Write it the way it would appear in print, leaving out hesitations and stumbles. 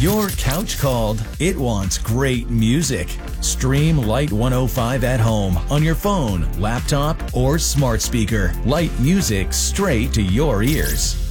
Your couch called. It wants great music. Stream Light 105 at home on your phone, laptop, or smart speaker. Light music straight to your ears.